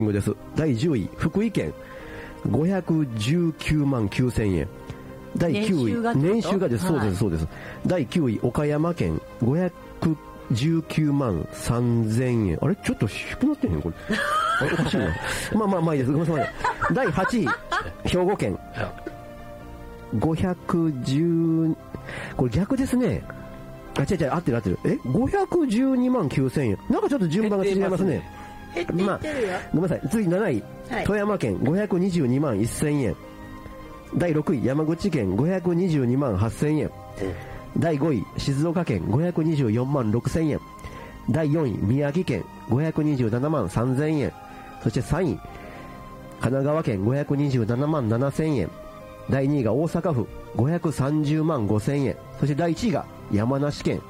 です。第10位福井県519万9000円。第9位年収がです。そうですそうです。第9位岡山県519万3000円。あれちょっと低くなってへんこれ。あれおかしいな。まあいいです。ごめんなさい。第8位兵庫県510、これ逆ですね。あ、違う合ってる。512万9000円。なんかちょっと順番が違いますね。 減っていってるよ。 ごめんなさい。次7位、はい、富山県522万1000円。第6位山口県522万8000円。第5位静岡県524万6000円。第4位宮城県527万3000円。そして3位神奈川県527万7000円。第2位が大阪府530万5000円。そして第1位が山梨県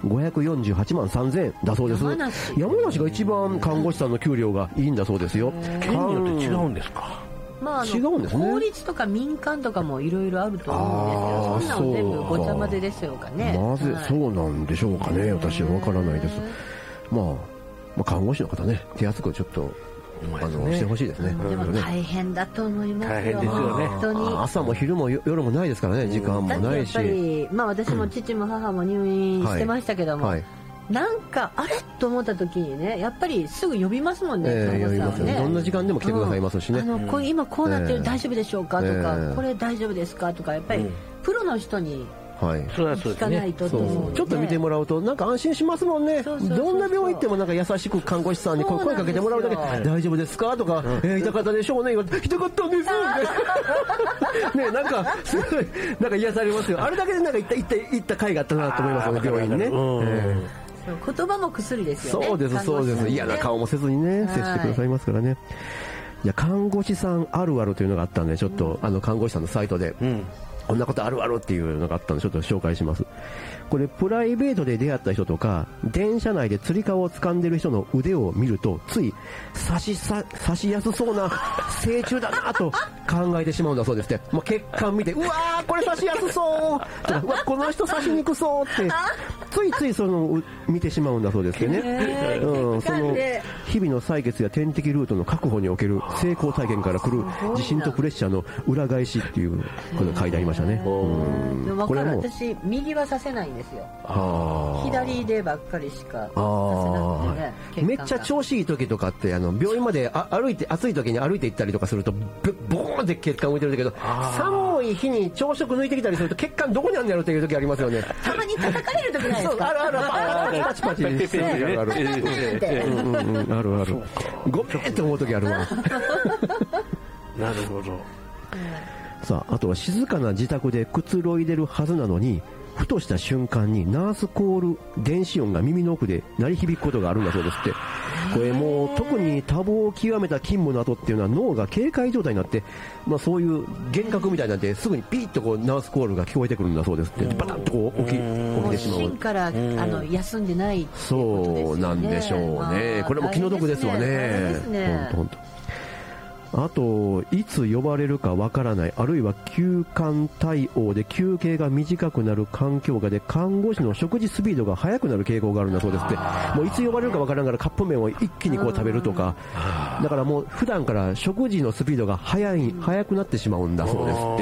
548万3000円だそうです。山梨が一番看護師さんの給料がいいんだそうですよ。 県によって違うんですか。 違うんですね。 法律とか民間とかもいろいろあると思うんですけど、そんなの全部ごちゃ混ぜでしょうかね。 なぜそうなんでしょうかね。私は分からないです。まあ看護師の方ね、手厚くちょっとしてほしいですね。 でも大変だと思いますよ。 大変ですよね。 本当に朝も昼も夜もないですからね。時間もないし。 だってやっぱり私も父も母も入院してましたけども、なんかあれと思った時にね、やっぱりすぐ呼びますもんね。 呼びますね。どんな時間でも来てくださいますしね。 今こうなってる、大丈夫でしょうかとか、これ大丈夫ですかとか、やっぱりプロの人に聞かないとと思う。 ちょっと見てもらうとなんか安心しますもんね。どんな病院行ってもなんか優しく看護師さんに声かけてもらうだけ、大丈夫ですかとか、痛かったでしょうね、痛かったんですね、なんかすごいなんか癒されますよ。あれだけでなんか行った甲斐があったなと思いますよね、病院にね。 言葉も薬ですよね。 そうです嫌な顔もせずにね、接してくださいますからね。いや、看護師さんあるあるというのがあったんで、ちょっと看護師さんのサイトで、こんなことあるあるっていうのがあったのでちょっと紹介します。これプライベートで出会った人とか電車内でつり革を掴んでる人の腕を見るとつい刺しやすそうな成虫だなと考えてしまうんだそうですって。血管見てうわーこれ刺しやすそうとかうわこの人刺しにくそうってついその見てしまうんだそうですけどね。その日々の採血や点滴ルートの確保における成功体験から来る自信とプレッシャーの裏返しっていうこの書いてありましたね。 これも私右は刺せないんですよ。左でばっかりしか刺せなくてね。 めっちゃ調子いい時とかって病院まで歩いて暑い時に歩いて行ったりとかするとボーンって血管浮いてるけど、寒い日に朝食抜いてきたりすると血管どこにあるんやろっていう時ありますよね。 たまに叩かれる時ないですか。 あるパチパチあるごめんって思う時あるわ。 なるほど。 さあ、あとは静かな自宅でくつろいでるはずなのにふとした瞬間にナースコール電子音が耳の奥で鳴り響くことがあるんだそうですって。これもう特に多忙を極めた勤務の後っていうのは脳が警戒状態になって、そういう幻覚みたいになってすぐにピーッとこうナースコールが聞こえてくるんだそうですって。バタッとこう起きてしまう。 芯から休んでないっていうことですよね。 そうなんでしょうね。これも気の毒ですわね。本当。あといつ呼ばれるかわからない、あるいは休館対応で休憩が短くなる環境下で看護師の食事スピードが速くなる傾向があるんだそうですって。もういつ呼ばれるかわからんからカップ麺を一気にこう食べるとか、だからもう普段から食事のスピードが速くなってしまうんだそうですって。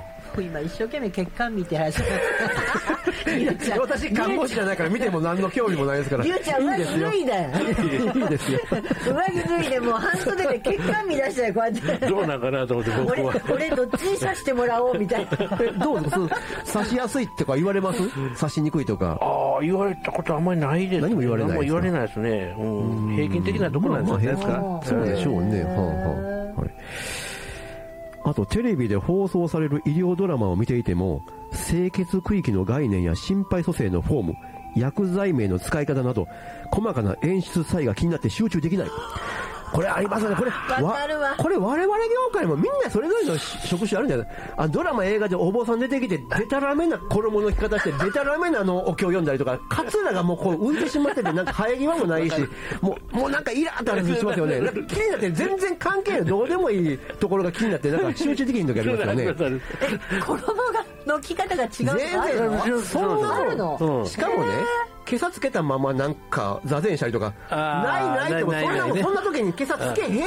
今一生懸命血管見てらっしゃる。 私看護師じゃないから見ても何の興味もないですから。 ゆうちゃん上着脱いだよ。 いいですよ。 上着脱いでもう半袖で血管見出したよこうやって。 どうなんかなと思って僕は。 俺どっちに刺してもらおうみたいな。 どうです刺しやすいとか言われます？刺しにくいとか。 言われたことあんまりないです。 何も言われない。 何も言われないですね。平均的なところなんですか。 そうでしょうね。あとテレビで放送される医療ドラマを見ていても清潔区域の概念や心肺蘇生のフォーム、薬剤名の使い方など細かな演出さえが気になって集中できない。これありますよね。これ我々業界もみんなそれぞれの職種あるんじゃない。ドラマ映画でお坊さん出てきてデタラメな衣の着方してデタラメなお経読んだりとか、カツラがもうこう浮いてしまっててなんか生え際もないし、もうなんかイラーってあるしますよね。なんか気になって全然関係ないどうでもいいところが気になってなんか集中できない時ありますよね。 衣の着方が違うのあるの？ そんなあるの。しかもね、 今朝つけたままなんか座禅したりとかないって、そんな時に今朝つけへん